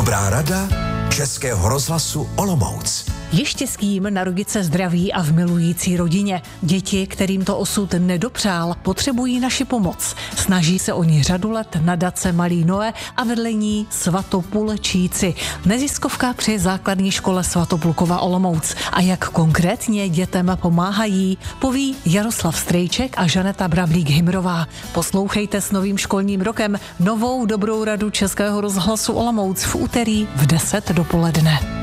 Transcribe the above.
Dobrá rada Českého rozhlasu Olomouc. Je štěstím narodit se zdraví a v milující rodině. Děti, kterým to osud nedopřál, potřebují naši pomoc. Snaží se o ní řadu let nadace Malý Noé a vedle ní Svatopulčíci. Neziskovka při základní škole Svatopulkova Olomouc. A jak konkrétně dětem pomáhají, poví Jaroslav Strejček a Žaneta Brablík-Himrová. Poslouchejte s novým školním rokem novou dobrou radu Českého rozhlasu Olomouc v úterý v 10 dopoledne.